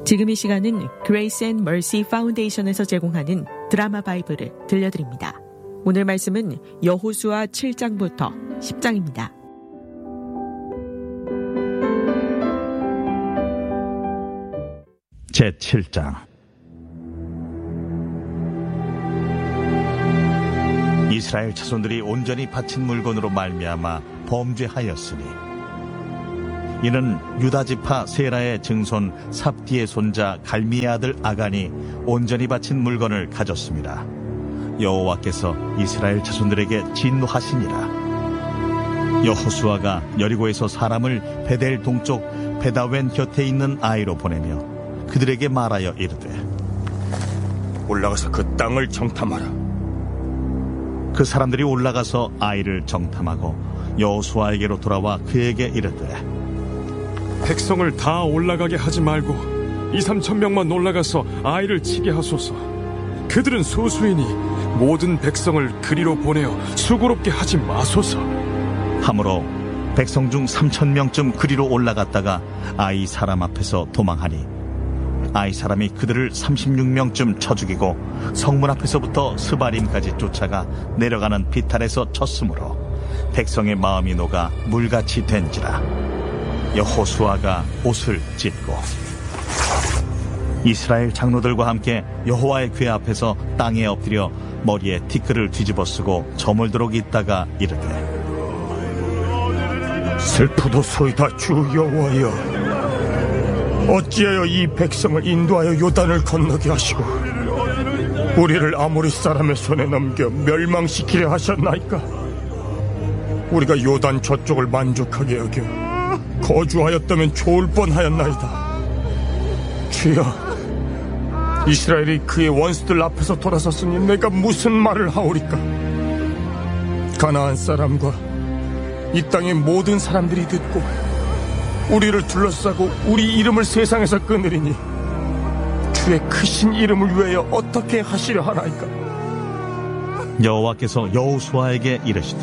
지금 이 시간은 Grace and Mercy 파운데이션에서 제공하는 드라마 바이블을 들려드립니다. 오늘 말씀은 여호수아 7장부터 10장입니다. 제7장. 이스라엘 자손들이 온전히 바친 물건으로 말미암아 범죄하였으니 이는 유다 지파 세라의 증손 삽디의 손자 갈미의 아들 아간이 온전히 바친 물건을 가졌습니다. 여호와께서 이스라엘 자손들에게 진노하시니라. 여호수아가 여리고에서 사람을 베델 동쪽 베다웬 곁에 있는 아이로 보내며 그들에게 말하여 이르되 올라가서 그 땅을 정탐하라. 그 사람들이 올라가서 아이를 정탐하고 여호수아에게로 돌아와 그에게 이르되 백성을 다 올라가게 하지 말고 2-3천 명만 올라가서 아이를 치게 하소서. 그들은 소수이니 모든 백성을 그리로 보내어 수고롭게 하지 마소서. 하므로 백성 중 3,000명쯤 그리로 올라갔다가 아이 사람 앞에서 도망하니 아이 사람이 그들을 36명쯤 쳐 죽이고 성문 앞에서부터 스바림까지 쫓아가 내려가는 비탈에서 쳤으므로 백성의 마음이 녹아 물같이 된지라. 여호수아가 옷을 찢고 이스라엘 장로들과 함께 여호와의 궤 앞에서 땅에 엎드려 머리에 티끌을 뒤집어 쓰고 저물도록 있다가 이르되 슬프도소이다 주 여호와여, 어찌하여 이 백성을 인도하여 요단을 건너게 하시고 우리를 아모리 사람의 손에 넘겨 멸망시키려 하셨나이까? 우리가 요단 저쪽을 만족하게 여겨 거주하였다면 좋을 뻔하였나이다. 주여, 이스라엘이 그의 원수들 앞에서 돌아섰으니 내가 무슨 말을 하오리까? 가나안 사람과 이 땅의 모든 사람들이 듣고 우리를 둘러싸고 우리 이름을 세상에서 끊으리니 주의 크신 이름을 위하여 어떻게 하시려 하나이까? 여호와께서 여호수아에게 이르시되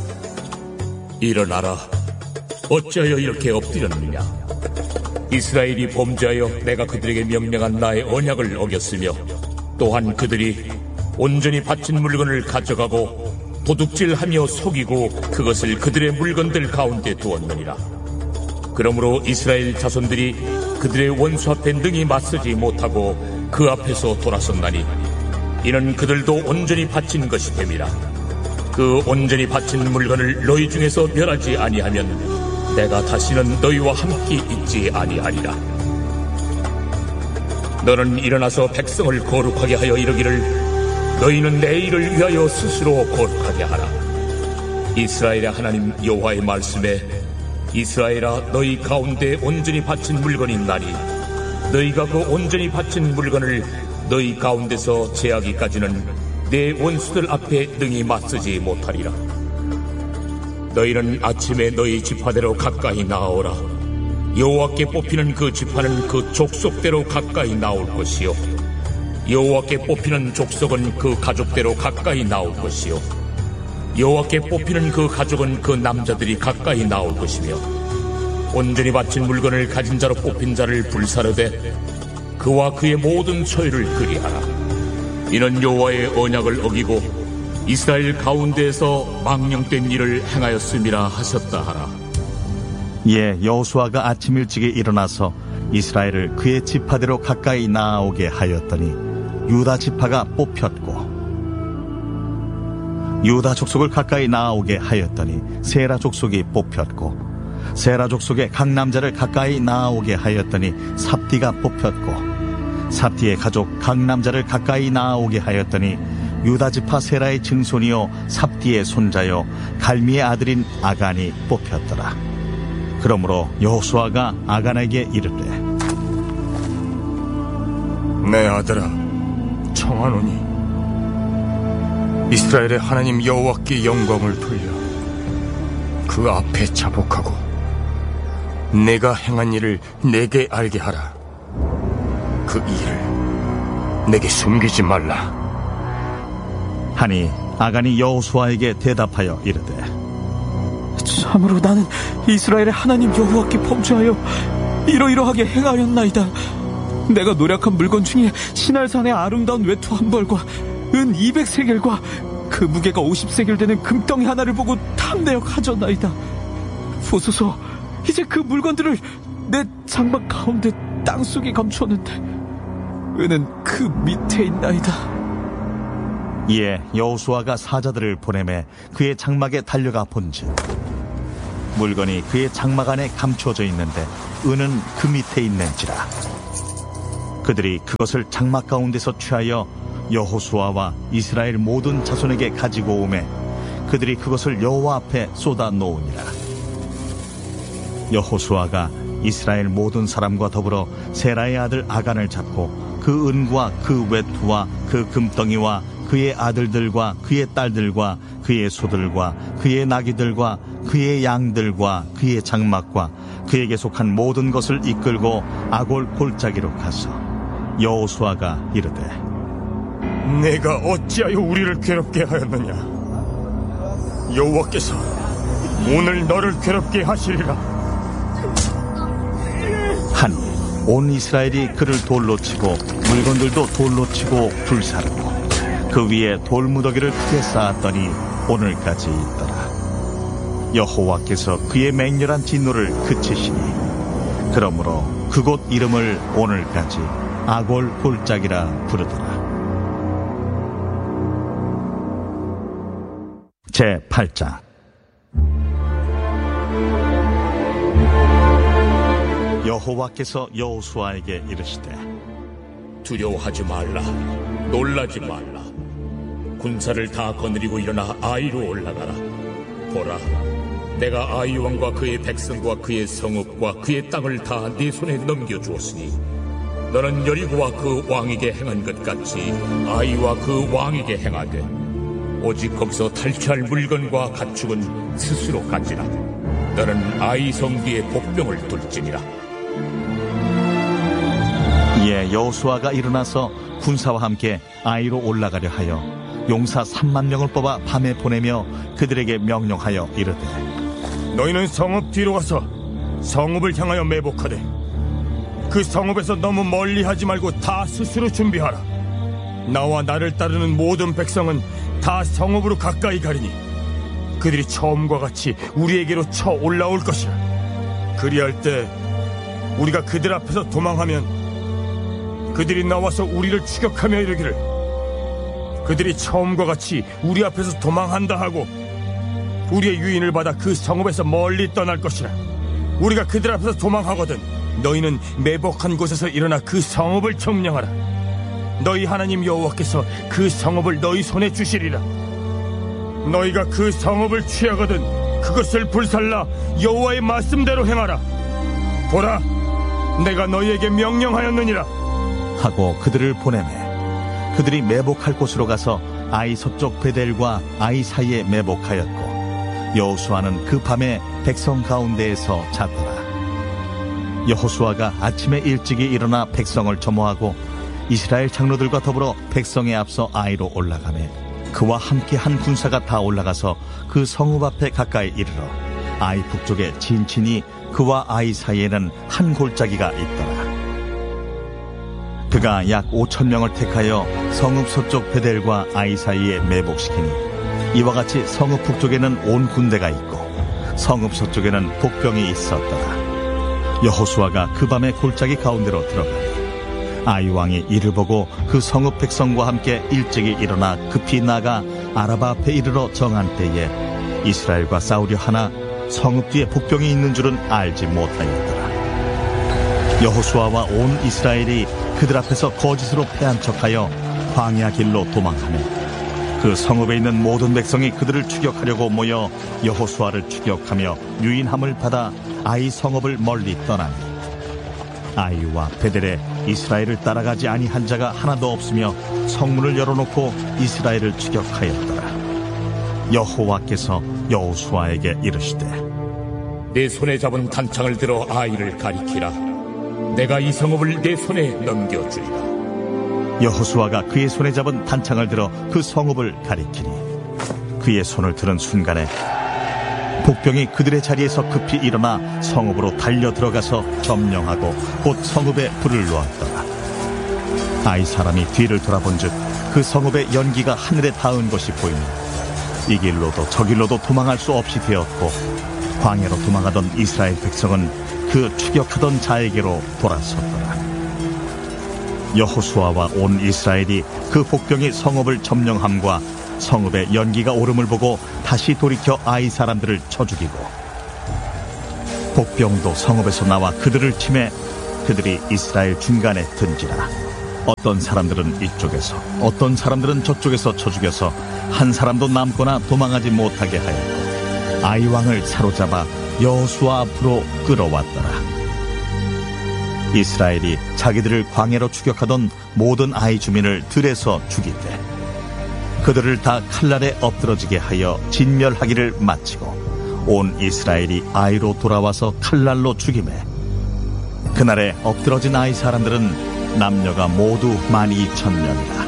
일어나라. 어찌하여 이렇게 엎드렸느냐? 이스라엘이 범죄하여 내가 그들에게 명령한 나의 언약을 어겼으며 또한 그들이 온전히 바친 물건을 가져가고 도둑질하며 속이고 그것을 그들의 물건들 가운데 두었느니라. 그러므로 이스라엘 자손들이 그들의 원수 앞에 능히 맞서지 못하고 그 앞에서 돌아섰나니 이는 그들도 온전히 바친 것이 됨이라. 그 온전히 바친 물건을 너희 중에서 멸하지 아니하면 내가 다시는 너희와 함께 있지 아니하리라. 너는 일어나서 백성을 거룩하게 하여 이르기를 너희는 내 일을 위하여 스스로 거룩하게 하라. 이스라엘의 하나님 여호와의 말씀에 이스라엘아, 너희 가운데 온전히 바친 물건이 있나니 너희가 그 온전히 바친 물건을 너희 가운데서 제하기까지는 내 원수들 앞에 능히 맞서지 못하리라. 너희는 아침에 너희 지파대로 가까이 나아오라. 여호와께 뽑히는 그 지파는 그 족속대로 가까이 나올 것이요 여호와께 뽑히는 족속은 그 가족대로 가까이 나올 것이요 여호와께 뽑히는 그 가족은 그 남자들이 가까이 나올 것이며 온전히 바친 물건을 가진 자로 뽑힌 자를 불사르되 그와 그의 모든 소유를 그리하라. 이는 여호와의 언약을 어기고 이스라엘 가운데에서 망령된 일을 행하였음이라 하셨다 하라. 예, 여호수아가 아침 일찍이 일어나서 이스라엘을 그의 지파대로 가까이 나아오게 하였더니 유다 지파가 뽑혔고 유다 족속을 가까이 나아오게 하였더니 세라 족속이 뽑혔고 세라 족속의 각 남자를 가까이 나아오게 하였더니 삽디가 뽑혔고 삽디의 가족 각 남자를 가까이 나아오게 하였더니 유다 지파 세라의 증손이요 삽디의 손자요 갈미의 아들인 아간이 뽑혔더라. 그러므로 여호수아가 아간에게 이르되 내 아들아, 청하노니 이스라엘의 하나님 여호와께 영광을 돌려 그 앞에 자복하고 내가 행한 일을 내게 알게 하라. 그 일을 내게 숨기지 말라 하니 아간이 여호수아에게 대답하여 이르되 참으로 나는 이스라엘의 하나님 여호와께 범죄하여 이러이러하게 행하였나이다. 내가 노력한 물건 중에 시날산의 아름다운 외투 한 벌과 은 200세겔과 그 무게가 50세겔 되는 금덩이 하나를 보고 탐내어 가져나이다. 보소서, 이제 그 물건들을 내 장막 가운데 땅속에 감추었는데 은은 그 밑에 있나이다. 이에 여호수아가 사자들을 보내매 그의 장막에 달려가 본즉 물건이 그의 장막 안에 감추어져 있는데 은은 그 밑에 있는지라. 그들이 그것을 장막 가운데서 취하여 여호수아와 이스라엘 모든 자손에게 가지고 오매 그들이 그것을 여호와 앞에 쏟아 놓으니라. 여호수아가 이스라엘 모든 사람과 더불어 세라의 아들 아간을 잡고 그 은과 그 외투와 그 금덩이와 그의 아들들과 그의 딸들과 그의 소들과 그의 나귀들과 그의 양들과 그의 장막과 그에게 속한 모든 것을 이끌고 아골 골짜기로 가서 여호수아가 이르되 내가 어찌하여 우리를 괴롭게 하였느냐? 여호와께서 오늘 너를 괴롭게 하시리라 하니 온 이스라엘이 그를 돌로 치고 물건들도 돌로 치고 불사르고 그 위에 돌무더기를 크게 쌓았더니 오늘까지 있더라. 여호와께서 그의 맹렬한 진노를 그치시니 그러므로 그곳 이름을 오늘까지 아골 골짜기라 부르더라. 제8장. 여호와께서 여호수아에게 이르시되 두려워하지 말라, 놀라지 말라. 군사를 다 거느리고 일어나 아이로 올라가라. 보라, 내가 아이 왕과 그의 백성과 그의 성읍과 그의 땅을 다 네 손에 넘겨주었으니 너는 여리고와 그 왕에게 행한 것 같이 아이와 그 왕에게 행하되 오직 거기서 탈취할 물건과 가축은 스스로 가지라. 너는 아이 성 뒤에 복병을 둘지니라. 이에 여호수아가 일어나서 군사와 함께 아이로 올라가려 하여 용사 3만 명을 뽑아 밤에 보내며 그들에게 명령하여 이르되 너희는 성읍 뒤로 가서 성읍을 향하여 매복하되 그 성읍에서 너무 멀리 하지 말고 다 스스로 준비하라. 나와 나를 따르는 모든 백성은 다 성읍으로 가까이 가리니 그들이 처음과 같이 우리에게로 쳐 올라올 것이라. 그리할 때 우리가 그들 앞에서 도망하면 그들이 나와서 우리를 추격하며 이르기를 그들이 처음과 같이 우리 앞에서 도망한다 하고 우리의 유인을 받아 그 성읍에서 멀리 떠날 것이라. 우리가 그들 앞에서 도망하거든 너희는 매복한 곳에서 일어나 그 성읍을 점령하라. 너희 하나님 여호와께서 그 성읍을 너희 손에 주시리라. 너희가 그 성읍을 취하거든 그것을 불살라 여호와의 말씀대로 행하라. 보라, 내가 너희에게 명령하였느니라 하고 그들을 보내매 그들이 매복할 곳으로 가서 아이 서쪽 베델과 아이 사이에 매복하였고 여호수아는 그 밤에 백성 가운데에서 잤더라. 여호수아가 아침에 일찍이 일어나 백성을 점호하고 이스라엘 장로들과 더불어 백성에 앞서 아이로 올라가매 그와 함께 한 군사가 다 올라가서 그 성읍 앞에 가까이 이르러 아이 북쪽에 진친이 그와 아이 사이에는 한 골짜기가 있더라. 그가 약 5,000명을 택하여 성읍 서쪽 베델과 아이 사이에 매복시키니 이와 같이 성읍 북쪽에는 온 군대가 있고 성읍 서쪽에는 복병이 있었더라. 여호수아가 그 밤에 골짜기 가운데로 들어가니 아이 왕이 이를 보고 그 성읍 백성과 함께 일찍이 일어나 급히 나가 아라바 앞에 이르러 정한 때에 이스라엘과 싸우려 하나 성읍 뒤에 복병이 있는 줄은 알지 못하였더라. 여호수아와 온 이스라엘이 그들 앞에서 거짓으로 패한 척하여 광야 길로 도망하며 그 성읍에 있는 모든 백성이 그들을 추격하려고 모여 여호수아를 추격하며 유인함을 받아 아이 성읍을 멀리 떠나니 아이와 베델에 이스라엘을 따라가지 아니한 자가 하나도 없으며 성문을 열어놓고 이스라엘을 추격하였더라. 여호와께서 여호수아에게 이르시되 내 손에 잡은 단창을 들어 아이를 가리키라. 내가 이 성읍을 내 손에 넘겨주리라. 여호수아가 그의 손에 잡은 단창을 들어 그 성읍을 가리키니 그의 손을 들은 순간에 복병이 그들의 자리에서 급히 일어나 성읍으로 달려 들어가서 점령하고 곧 성읍에 불을 놓았더라. 아이 사람이 뒤를 돌아본즉 그 성읍의 연기가 하늘에 닿은 것이 보이니 이 길로도 저 길로도 도망할 수 없이 되었고 광야로 도망하던 이스라엘 백성은 그 추격하던 자에게로 돌아섰더라. 여호수아와 온 이스라엘이 그 복병이 성읍을 점령함과 성읍의 연기가 오름을 보고 다시 돌이켜 아이 사람들을 쳐 죽이고 복병도 성읍에서 나와 그들을 치매 그들이 이스라엘 중간에 든지라. 어떤 사람들은 이쪽에서 어떤 사람들은 저쪽에서 쳐 죽여서 한 사람도 남거나 도망하지 못하게 하였고 아이 왕을 사로잡아 여호수아 앞으로 끌어왔더라. 이스라엘이 자기들을 광야로 추격하던 모든 아이 주민을 들에서 죽이되 그들을 다 칼날에 엎드러지게 하여 진멸하기를 마치고 온 이스라엘이 아이로 돌아와서 칼날로 죽이매 그날에 엎드러진 아이 사람들은 남녀가 모두 12,000명이라.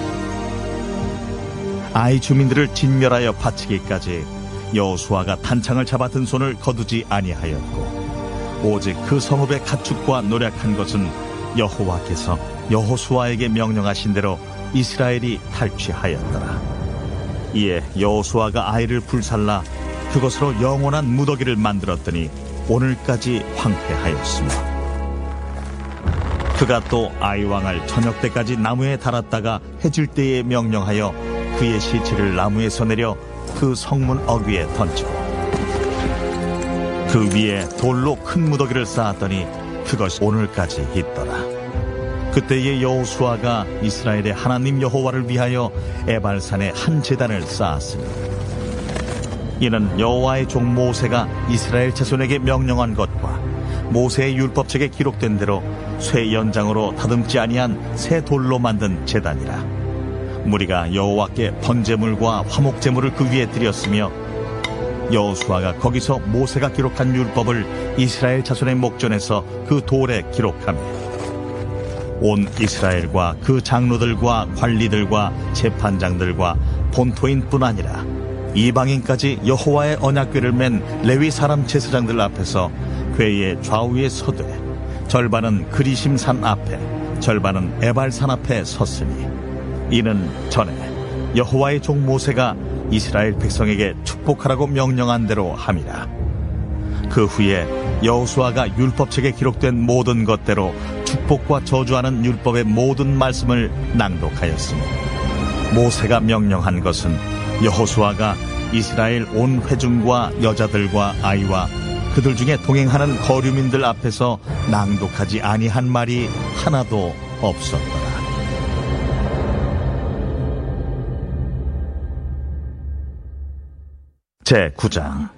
아이 주민들을 진멸하여 바치기까지 여호수아가 단창을 잡아 든 손을 거두지 아니하였고 오직 그 성읍의 가축과 노략한 것은 여호와께서 여호수아에게 명령하신 대로 이스라엘이 탈취하였더라. 이에 여호수아가 아이를 불살라 그것으로 영원한 무더기를 만들었더니 오늘까지 황폐하였으며 그가 또 아이 왕을 저녁 때까지 나무에 달았다가 해질 때에 명령하여 그의 시체를 나무에서 내려 그 성문 어귀에 던지고 그 위에 돌로 큰 무더기를 쌓았더니 그것이 오늘까지 있더라. 그때의 여호수아가 이스라엘의 하나님 여호와를 위하여 에발산에 한 제단을 쌓았으니 이는 여호와의 종 모세가 이스라엘 자손에게 명령한 것과 모세의 율법책에 기록된 대로 쇠 연장으로 다듬지 아니한 새 돌로 만든 제단이라. 무리가 여호와께 번제물과 화목제물을 그 위에 드렸으며 여호수아가 거기서 모세가 기록한 율법을 이스라엘 자손의 목전에서 그 돌에 기록하며 온 이스라엘과 그 장로들과 관리들과 재판장들과 본토인뿐 아니라 이방인까지 여호와의 언약궤를 맨 레위 사람 제사장들 앞에서 궤의 좌우에 서되 절반은 그리심산 앞에 절반은 에발산 앞에 섰으니 이는 전에 여호와의 종 모세가 이스라엘 백성에게 축복하라고 명령한 대로 함이라. 그 후에 여호수아가 율법책에 기록된 모든 것대로 축복과 저주하는 율법의 모든 말씀을 낭독하였으니 모세가 명령한 것은 여호수아가 이스라엘 온 회중과 여자들과 아이와 그들 중에 동행하는 거류민들 앞에서 낭독하지 아니한 말이 하나도 없었더라. 제9장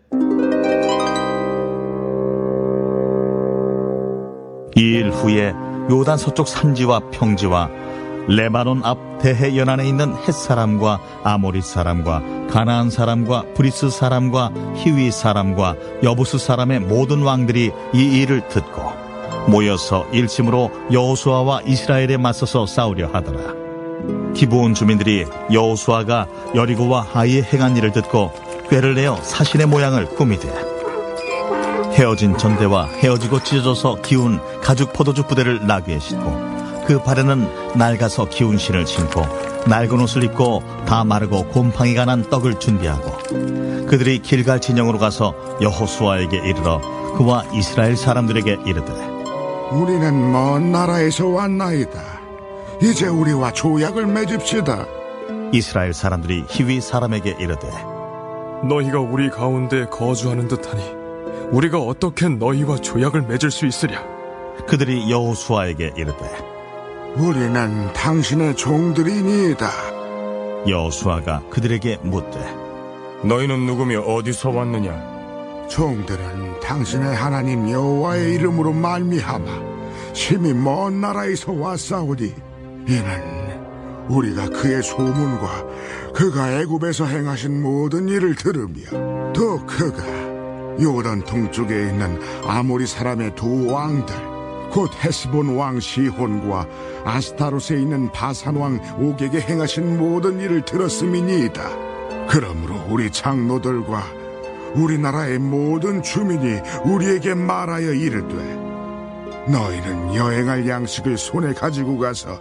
이 일 후에 요단 서쪽 산지와 평지와 레바논 앞 대해 연안에 있는 헷사람과 아모리 사람과 가나안 사람과 브리스 사람과 히위 사람과 여부스 사람의 모든 왕들이 이 일을 듣고 모여서 일심으로 여호수아와 이스라엘에 맞서서 싸우려 하더라. 기브온 주민들이 여호수아가 여리고와 하이에 행한 일을 듣고 꾀를 내어 사신의 모양을 꾸미되 헤어진 전대와 헤어지고 찢어져서 기운 가죽 포도주 부대를 나귀에 싣고 그 발에는 낡아서 기운 신을 신고 낡은 옷을 입고 다 마르고 곰팡이가 난 떡을 준비하고 그들이 길갈 진영으로 가서 여호수아에게 이르러 그와 이스라엘 사람들에게 이르되 우리는 먼 나라에서 왔나이다. 이제 우리와 조약을 맺읍시다. 이스라엘 사람들이 히위 사람에게 이르되 너희가 우리 가운데 거주하는 듯하니 우리가 어떻게 너희와 조약을 맺을 수 있으랴? 그들이 여호수아에게 이르되 우리는 당신의 종들이니이다. 여호수아가 그들에게 묻되 너희는 누구며 어디서 왔느냐? 종들은 당신의 하나님 여호와의 이름으로 말미암아 심히 먼 나라에서 왔사오니 이는 우리가 그의 소문과 그가 애굽에서 행하신 모든 일을 들으며 또 그가 요단 동쪽에 있는 아모리 사람의 두 왕들 곧 헤스본 왕 시혼과 아스타롯에 있는 바산 왕 옥에게 행하신 모든 일을 들었음이니이다. 그러므로 우리 장로들과 우리나라의 모든 주민이 우리에게 말하여 이르되 너희는 여행할 양식을 손에 가지고 가서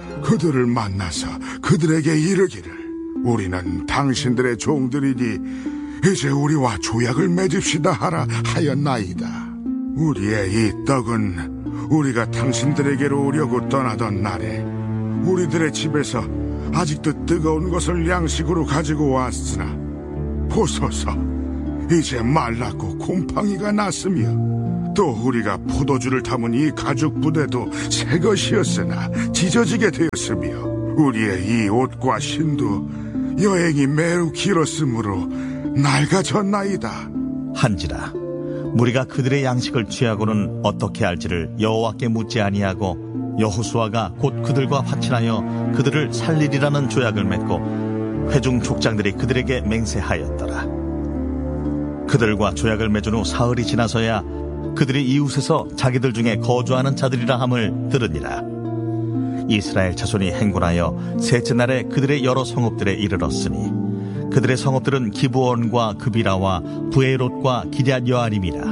그들을 만나서 그들에게 이르기를 우리는 당신들의 종들이니 이제 우리와 조약을 맺읍시다 하라 하였나이다. 우리의 이 떡은 우리가 당신들에게로 오려고 떠나던 날에 우리들의 집에서 아직도 뜨거운 것을 양식으로 가지고 왔으나 보소서 이제 말랐고 곰팡이가 났으며 또 우리가 포도주를 담은 이 가죽 부대도 새 것이었으나 찢어지게 되었으며 우리의 이 옷과 신도 여행이 매우 길었으므로 낡아졌나이다. 한지라 무리가 그들의 양식을 취하고는 어떻게 할지를 여호와께 묻지 아니하고 여호수아가 곧 그들과 화친하여 그들을 살리리라는 조약을 맺고 회중 족장들이 그들에게 맹세하였더라. 그들과 조약을 맺은 후 사흘이 지나서야 그들이 이웃에서 자기들 중에 거주하는 자들이라 함을 들으니라. 이스라엘 자손이 행군하여 셋째 날에 그들의 여러 성읍들에 이르렀으니 그들의 성읍들은 기브온과 그비라와 부에롯과 기럇 여아림이라.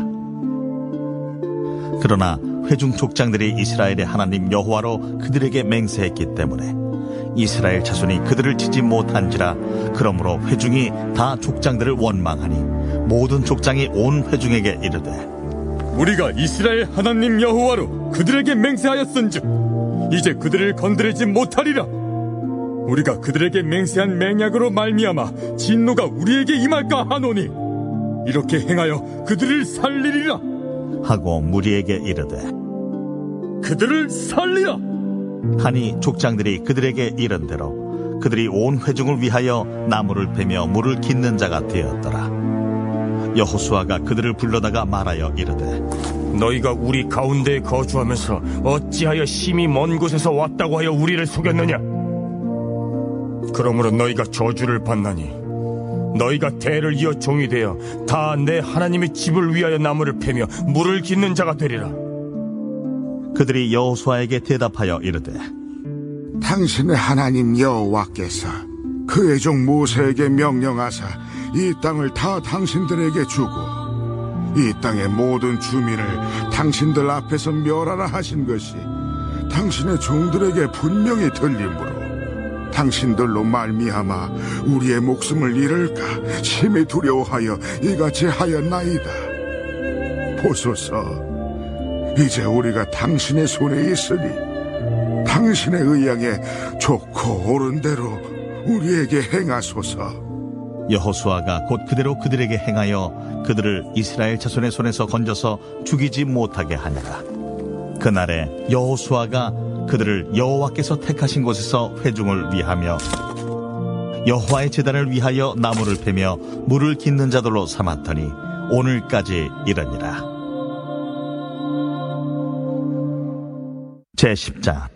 그러나 회중 족장들이 이스라엘의 하나님 여호와로 그들에게 맹세했기 때문에 이스라엘 자손이 그들을 치지 못한지라. 그러므로 회중이 다 족장들을 원망하니 모든 족장이 온 회중에게 이르되 우리가 이스라엘 하나님 여호와로 그들에게 맹세하였은즉 이제 그들을 건드리지 못하리라. 우리가 그들에게 맹세한 맹약으로 말미암아 진노가 우리에게 임할까 하노니 이렇게 행하여 그들을 살리리라 하고 무리에게 이르되 그들을 살리라 하니 족장들이 그들에게 이른대로 그들이 온 회중을 위하여 나무를 베며 물을 깃는 자가 되었더라. 여호수아가 그들을 불러다가 말하여 이르되 너희가 우리 가운데에 거주하면서 어찌하여 심히 먼 곳에서 왔다고 하여 우리를 속였느냐? 그러므로 너희가 저주를 받나니 너희가 대를 이어 종이 되어 다 내 하나님의 집을 위하여 나무를 패며 물을 깃는 자가 되리라. 그들이 여호수아에게 대답하여 이르되 당신의 하나님 여호와께서 그의 종 모세에게 명령하사 이 땅을 다 당신들에게 주고 이 땅의 모든 주민을 당신들 앞에서 멸하라 하신 것이 당신의 종들에게 분명히 들리므로 당신들로 말미암아 우리의 목숨을 잃을까 심히 두려워하여 이같이 하였나이다. 보소서 이제 우리가 당신의 손에 있으니 당신의 의향에 좋고 옳은 대로 우리에게 행하소서. 여호수아가 곧 그대로 그들에게 행하여 그들을 이스라엘 자손의 손에서 건져서 죽이지 못하게 하니라. 그날에 여호수아가 그들을 여호와께서 택하신 곳에서 회중을 위하며 여호와의 제단을 위하여 나무를 패며 물을 깃는 자들로 삼았더니 오늘까지 이르니라. 제10장.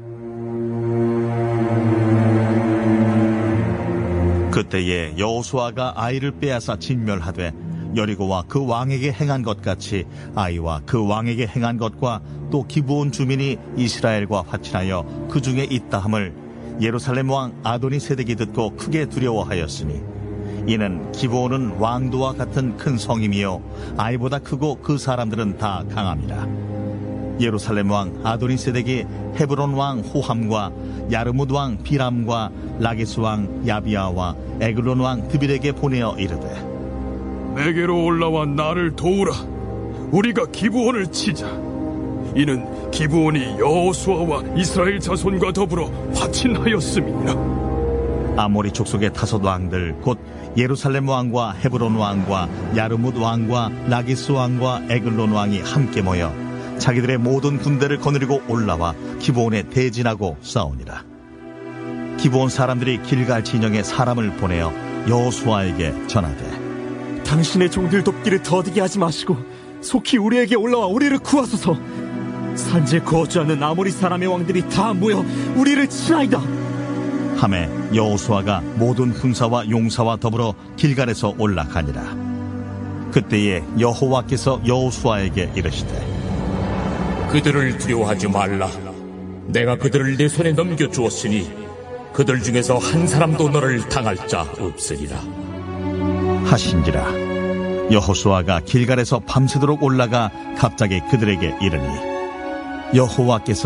그때에 여호수아가 아이를 빼앗아 진멸하되 여리고와 그 왕에게 행한 것 같이 아이와 그 왕에게 행한 것과 또 기브온 주민이 이스라엘과 화친하여 그 중에 있다 함을 예루살렘 왕 아도니세덱이 듣고 크게 두려워하였으니 이는 기브온은 왕도와 같은 큰 성임이요 아이보다 크고 그 사람들은 다 강함이라. 예루살렘 왕 아도니세덱이 헤브론 왕 호함과 야르뭇 왕 비람과 라기스 왕 야비아와 에글론 왕 드빌에게 보내어 이르되 내게로 올라와 나를 도우라. 우리가 기브온을 치자. 이는 기브온이 여호수아와 이스라엘 자손과 더불어 화친하였음이니라. 아모리 족속의 다섯 왕들 곧 예루살렘 왕과 헤브론 왕과 야르뭇 왕과 라기스 왕과 에글론 왕이 함께 모여 자기들의 모든 군대를 거느리고 올라와 기브온에 대진하고 싸우니라. 기브온 사람들이 길갈 진영에 사람을 보내어 여호수아에게 전하되 당신의 종들 돕기를 더디게 하지 마시고 속히 우리에게 올라와 우리를 구하소서. 산지에 거주하는 아모리 사람의 왕들이 다 모여 우리를 치나이다. 하매 여호수아가 모든 군사와 용사와 더불어 길갈에서 올라가니라. 그때에 여호와께서 여호수아에게 이르시되 그들을 두려워하지 말라. 내가 그들을 내 손에 넘겨주었으니 그들 중에서 한 사람도 너를 당할 자 없으리라 하신지라. 여호수아가 길갈에서 밤새도록 올라가 갑자기 그들에게 이르니 여호와께서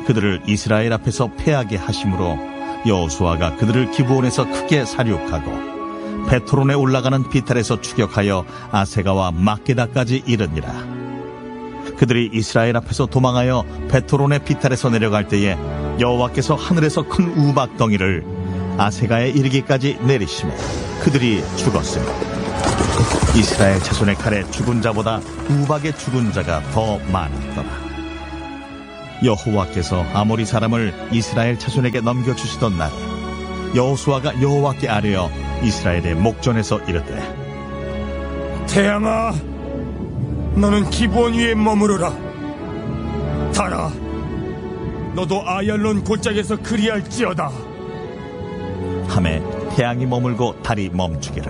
그들을 이스라엘 앞에서 패하게 하심으로 여호수아가 그들을 기브온에서 크게 사륙하고 베토론에 올라가는 비탈에서 추격하여 아세가와 막게다까지 이르니라. 그들이 이스라엘 앞에서 도망하여 베토론의 비탈에서 내려갈 때에 여호와께서 하늘에서 큰 우박덩이를 아세가에 이르기까지 내리시매 그들이 죽었으며 이스라엘 자손의 칼에 죽은 자보다 우박에 죽은 자가 더 많았더라. 여호와께서 아모리 사람을 이스라엘 자손에게 넘겨주시던 날에 여호수아가 여호와께 아뢰어 이스라엘의 목전에서 이르되 태양아, 너는 기브온 위에 머무르라. 달아, 너도 아얄론 골짜기에서 그리할지어다. 하매 태양이 머물고 달이 멈추기를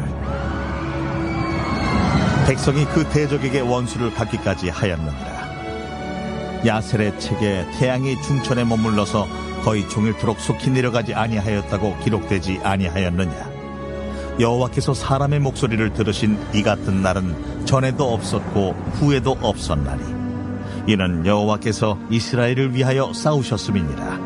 백성이 그 대적에게 원수를 갚기까지 하였느니라. 야셀의 책에 태양이 중천에 머물러서 거의 종일토록 속히 내려가지 아니하였다고 기록되지 아니하였느냐. 여호와께서 사람의 목소리를 들으신 이 같은 날은 전에도 없었고 후에도 없었나니 이는 여호와께서 이스라엘을 위하여 싸우셨음이니라.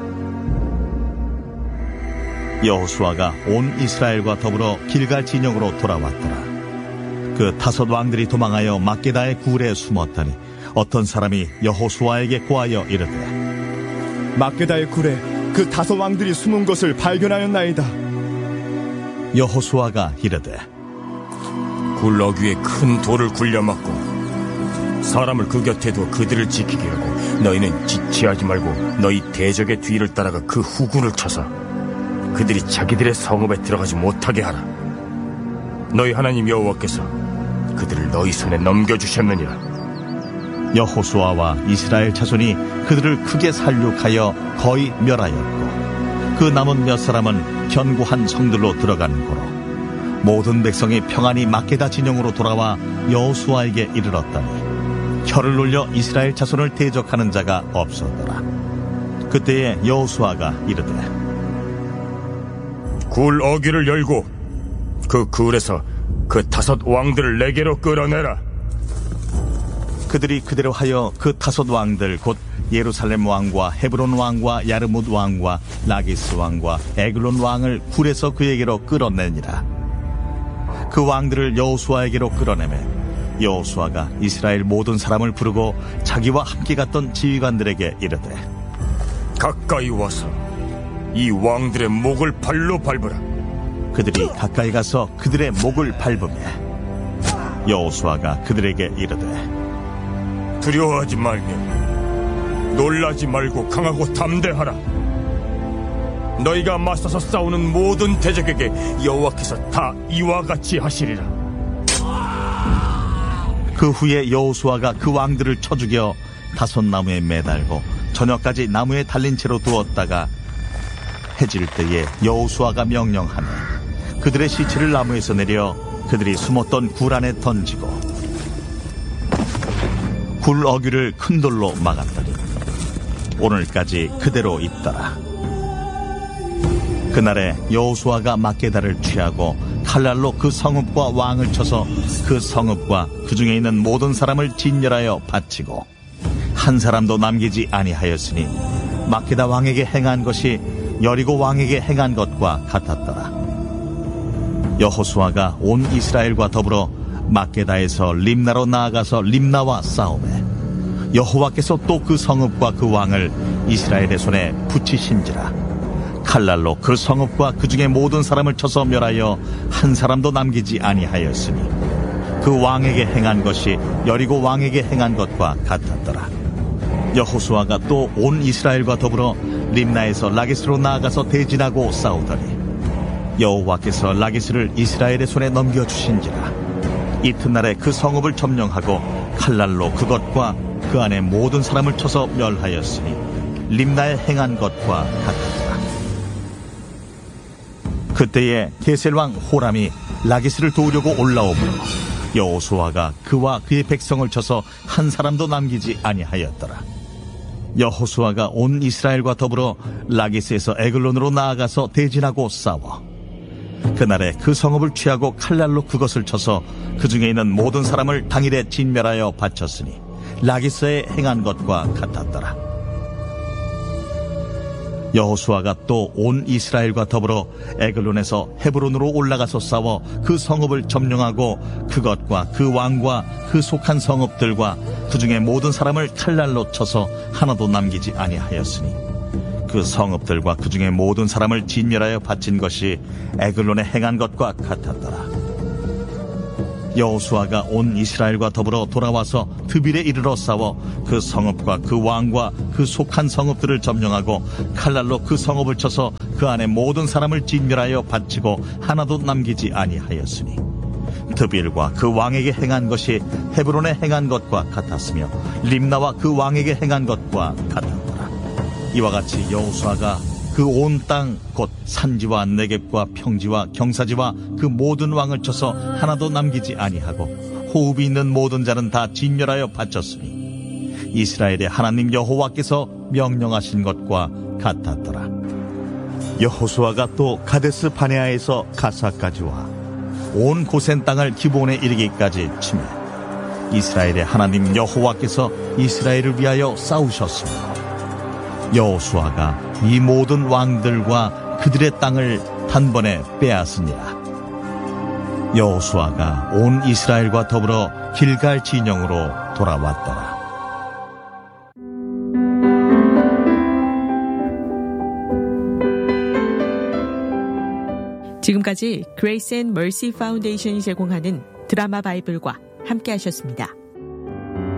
여호수아가 온 이스라엘과 더불어 길갈 진영으로 돌아왔더라. 그 다섯 왕들이 도망하여 막게다의 굴에 숨었더니 어떤 사람이 여호수아에게 고하여 이르되 막게다의 굴에 그 다섯 왕들이 숨은 것을 발견하였나이다. 여호수아가 이르되 굴 어귀에 큰 돌을 굴려막고 사람을 그 곁에 두어 그들을 지키게 하고 너희는 지체하지 말고 너희 대적의 뒤를 따라가 그 후군을 쳐서 그들이 자기들의 성읍에 들어가지 못하게 하라. 너희 하나님 여호와께서 그들을 너희 손에 넘겨주셨느니라. 여호수아와 이스라엘 자손이 그들을 크게 살육하여 거의 멸하였고 그 남은 몇 사람은 견고한 성들로 들어간 고로 모든 백성이 평안히 막게다 진영으로 돌아와 여호수아에게 이르렀더니 혀를 놀려 이스라엘 자손을 대적하는 자가 없었더라. 그때에 여호수아가 이르되 굴 어귀를 열고 그 굴에서 그 다섯 왕들을 내게로 끌어내라. 그들이 그대로 하여 그 다섯 왕들 곧 예루살렘 왕과 헤브론 왕과 야르뭇 왕과 라기스 왕과 에글론 왕을 굴에서 그에게로 끌어내니라. 그 왕들을 여호수아에게로 끌어내매 여호수아가 이스라엘 모든 사람을 부르고 자기와 함께 갔던 지휘관들에게 이르되 가까이 와서 이 왕들의 목을 발로 밟으라. 그들이 가까이 가서 그들의 목을 밟으매 여호수아가 그들에게 이르되 두려워하지 말며 놀라지 말고 강하고 담대하라. 너희가 맞서서 싸우는 모든 대적에게 여호와께서 다 이와 같이 하시리라. 그 후에 여호수아가 그 왕들을 쳐 죽여 다섯 나무에 매달고 저녁까지 나무에 달린 채로 두었다가 해질 때에 여호수아가 명령하며 그들의 시체를 나무에서 내려 그들이 숨었던 굴 안에 던지고 굴 어귀를 큰 돌로 막았더니 오늘까지 그대로 있더라. 그날에 여호수아가 막게다를 취하고 칼날로 그 성읍과 왕을 쳐서 그 성읍과 그 중에 있는 모든 사람을 진멸하여 바치고 한 사람도 남기지 아니하였으니 막게다 왕에게 행한 것이 여리고 왕에게 행한 것과 같았더라. 여호수아가 온 이스라엘과 더불어 막게다에서 림나로 나아가서 림나와 싸우매 여호와께서 또 그 성읍과 그 왕을 이스라엘의 손에 붙이신지라. 칼날로 그 성읍과 그 중에 모든 사람을 쳐서 멸하여 한 사람도 남기지 아니하였으니 그 왕에게 행한 것이 여리고 왕에게 행한 것과 같았더라. 여호수아가 또 온 이스라엘과 더불어 림나에서 라기스로 나아가서 대진하고 싸우더니 여호와께서 라기스를 이스라엘의 손에 넘겨주신지라. 이튿날에 그 성읍을 점령하고 칼날로 그것과 그 안에 모든 사람을 쳐서 멸하였으니 림나에 행한 것과 같았더라. 그때에 게셀왕 호람이 라기스를 도우려고 올라오므로 여호수아가 그와 그의 백성을 쳐서 한 사람도 남기지 아니하였더라. 여호수아가 온 이스라엘과 더불어 라기스에서 에글론으로 나아가서 대진하고 싸워 그날에 그 성읍을 취하고 칼날로 그것을 쳐서 그 중에 있는 모든 사람을 당일에 진멸하여 바쳤으니 라기스에 행한 것과 같았더라. 여호수아가 또 온 이스라엘과 더불어 에글론에서 헤브론으로 올라가서 싸워 그 성읍을 점령하고 그것과 그 왕과 그 속한 성읍들과 그 중에 모든 사람을 칼날로 쳐서 하나도 남기지 아니하였으니 그 성읍들과 그 중에 모든 사람을 진멸하여 바친 것이 에글론에 행한 것과 같았더라. 여호수아가 온 이스라엘과 더불어 돌아와서 드빌에 이르러 싸워 그 성읍과 그 왕과 그 속한 성읍들을 점령하고 칼날로 그 성읍을 쳐서 그 안에 모든 사람을 진멸하여 바치고 하나도 남기지 아니하였으니 드빌과 그 왕에게 행한 것이 헤브론에 행한 것과 같았으며 림나와 그 왕에게 행한 것과 같았더라. 이와 같이 여호수아가 그 온 땅 곧 산지와 네겝과 평지와 경사지와 그 모든 왕을 쳐서 하나도 남기지 아니하고 호흡이 있는 모든 자는 다 진멸하여 바쳤으니 이스라엘의 하나님 여호와께서 명령하신 것과 같았더라. 여호수아가 또 가데스 바네아에서 가사까지 와 온 고센 땅을 기브온에 이르기까지 치매 이스라엘의 하나님 여호와께서 이스라엘을 위하여 싸우셨으며 여호수아가 이 모든 왕들과 그들의 땅을 단번에 빼앗으니라. 여호수아가 온 이스라엘과 더불어 길갈 진영으로 돌아왔더라. 지금까지 그레이스 앤 머시 파운데이션이 제공하는 드라마 바이블과 함께 하셨습니다.